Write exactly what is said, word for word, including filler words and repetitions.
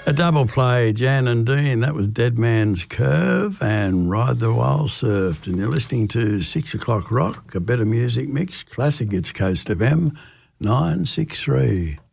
A double play, Jan and Dean. That was Dead Man's Curve and Ride the Wild Surf. And you're listening to Six O'Clock Rock, a better music mix. Classic, it's Coast F M nine six three.